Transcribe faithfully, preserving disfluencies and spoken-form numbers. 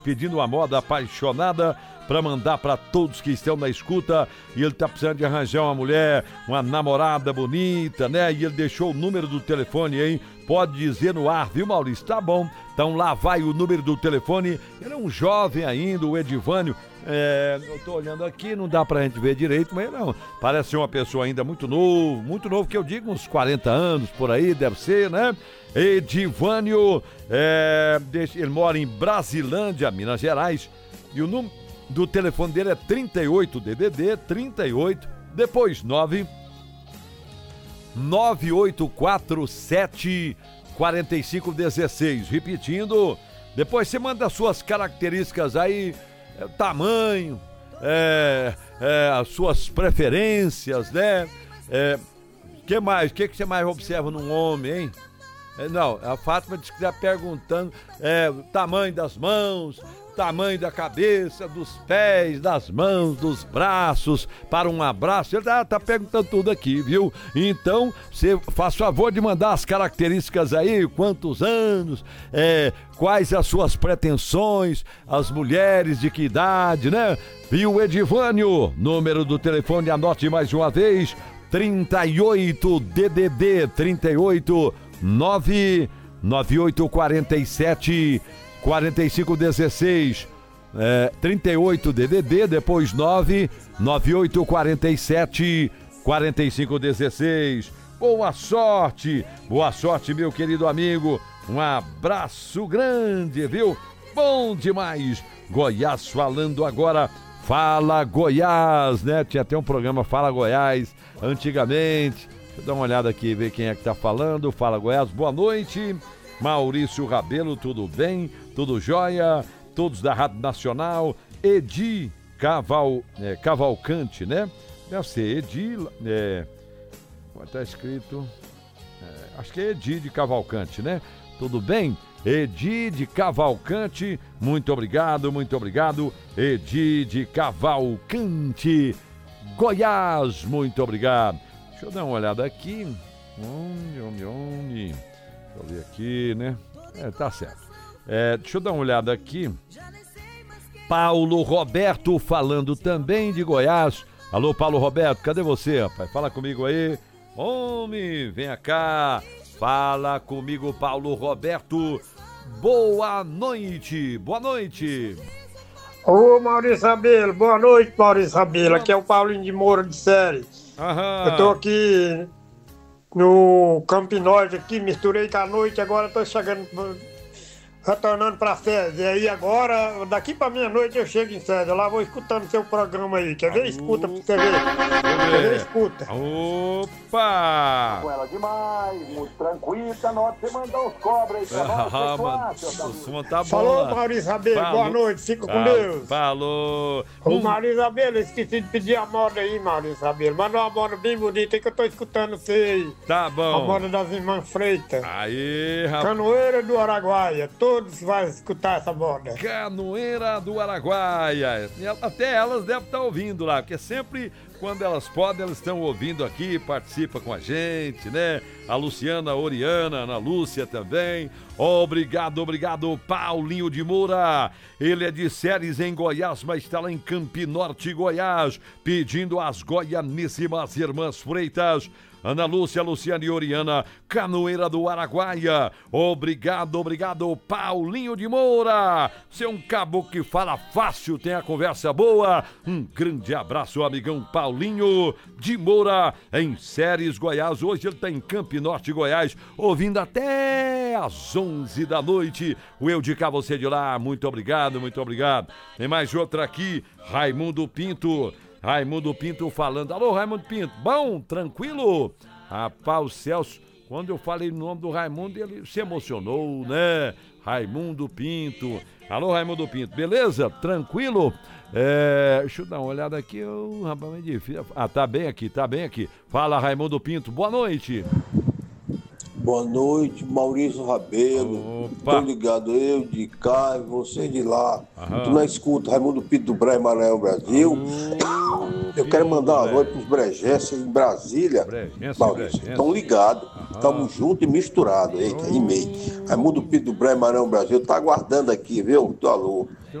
pedindo uma moda apaixonada para mandar para todos que estão na escuta, e ele tá precisando de arranjar uma mulher, uma namorada bonita, né? E ele deixou o número do telefone, hein? Pode dizer no ar, viu, Maurício? Tá bom. Então lá vai o número do telefone. Ele é um jovem ainda, o Edivânio. É, eu tô olhando aqui, não dá pra gente ver direito, mas não, parece ser uma pessoa ainda muito novo, muito novo, que eu digo uns quarenta anos por aí, deve ser, né? Edivânio, é, ele mora em Brasilândia, Minas Gerais, e o número do telefone dele é trinta e oito D D D, trinta e oito, depois nove nove oito quatro sete quatro cinco um seis, repetindo, depois você manda as suas características aí, é, tamanho, é, é, as suas preferências, né? É, que mais? O que, que você mais observa num homem, hein? É, não, a Fátima disse que está perguntando é, o tamanho das mãos, tamanho da cabeça, dos pés, das mãos, dos braços, para um abraço. Ele tá, tá perguntando tudo aqui, viu? Então, você faz favor de mandar as características aí, quantos anos, é, quais as suas pretensões, as mulheres de que idade, né? Viu, Edivânio? Número do telefone, anote mais uma vez, trinta e oito D D D, trinta e oito nove nove oito quatro sete quatro cinco um seis, é, trinta e oito D D D, depois nove nove oito quatro sete quatro cinco um seis. Boa sorte, boa sorte, meu querido amigo. Um abraço grande, viu? Bom demais. Goiás falando agora. Fala Goiás, né? Tinha até um programa Fala Goiás antigamente. Deixa eu dar uma olhada aqui, ver quem é que tá falando. Fala Goiás, boa noite. Maurício Rabelo, tudo bem? Tudo jóia? Todos da Rádio Nacional. Edi Caval, é, Cavalcante, né? Deve ser Edi, é, tá escrito, é, acho que é Edi de Cavalcante, né? Tudo bem? Edi de Cavalcante, muito obrigado, muito obrigado. Edi de Cavalcante, Goiás, muito obrigado. Deixa eu dar uma olhada aqui. Onde, onde, onde? Deixa eu ver aqui, né? É, tá certo. É, deixa eu dar uma olhada aqui. Paulo Roberto falando também de Goiás. Alô, Paulo Roberto, cadê você, rapaz? Fala comigo aí. Homem, venha cá. Fala comigo, Paulo Roberto. Boa noite. Boa noite. Ô, Maurício Rabelo. Boa noite, Maurício Rabelo. Aqui é o Paulinho de Moura de Série. Aham. Eu tô aqui no Campinóide aqui, misturei com a noite, agora tô chegando, retornando pra sede. E aí agora, daqui pra meia-noite eu chego em sede. Eu lá vou escutando seu programa aí. Quer ver? Escuta pra você ver. Quer ver? Escuta. Opa! Com ela demais, muito tranquilo, tá na hora de você mandar os cobras aí pra nós. Ah, que mano, tu acha, o som tá bom. Falou, lá. Maurício Rabelo. Falou. Boa noite. Fica com Falou. Deus. Falou. Ô, Um- Maurício Rabelo, eu esqueci de pedir a moda aí, Maurício Rabelo. Manda uma moda bem bonita aí que eu tô escutando você aí. Tá A bom. moda das irmãs Freitas. Aí, rapaz. Canoeira do Araguaia. Todos vão escutar essa moda. Canoeira do Araguaia. E até elas devem estar ouvindo lá, porque sempre quando elas podem, elas estão ouvindo aqui, participa com a gente, né? A Luciana Oriana, a Ana Lúcia também. Obrigado, obrigado, Paulinho de Moura. Ele é de Séries em Goiás, mas está lá em Campinorte, Goiás, pedindo as goianíssimas irmãs Freitas. Ana Lúcia, Luciana e Oriana, Canoeira do Araguaia. Obrigado, obrigado, Paulinho de Moura. Você é um caboclo que fala fácil, tem a conversa boa. Um grande abraço, amigão Paulinho de Moura, em Séries, Goiás. Hoje ele está em Campinorte, Goiás, ouvindo até às onze da noite. O Eu de Cá, você de lá. Muito obrigado, muito obrigado. Tem mais outra aqui, Raimundo Pinto. Raimundo Pinto falando. Alô, Raimundo Pinto. Bom, tranquilo? Rapaz, o Celso, quando eu falei o nome do Raimundo, ele se emocionou, né? Raimundo Pinto. Alô, Raimundo Pinto. Beleza? Tranquilo? É, deixa eu dar uma olhada aqui. Oh, rapaz, é difícil. Ah, tá bem aqui, tá bem aqui. Fala, Raimundo Pinto. Boa noite. Boa noite, Maurício Rabelo. Opa. Tô ligado, eu de cá e você de lá. Aham. Tu não escuta Raimundo Pinto do Brejo, Maranhão, Brasil. Eu quero mandar uma noite pros brejenses em Brasília. Brejense, Maurício, brejense. estão ligados. Aham. Tamo junto e misturado. Eita, rimei. Raimundo Pinto do Brejo, Maranhão, Brasil. Tá aguardando aqui, viu? Do alô.